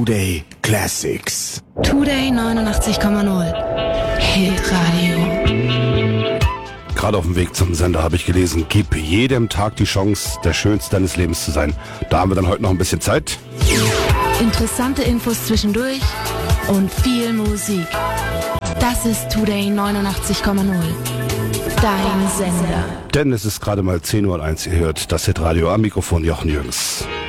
Today Classics. Today 89,0. Hitradio. Gerade auf dem Weg zum Sender habe ich gelesen, gib jedem Tag die Chance, der Schönste deines Lebens zu sein. Da haben wir dann heute noch ein bisschen Zeit. Interessante Infos zwischendurch und viel Musik. Das ist Today 89,0. Dein Sender. Denn es ist gerade mal 10:01 Uhr. Ihr hört das Hitradio am Mikrofon Jochen Jürgens.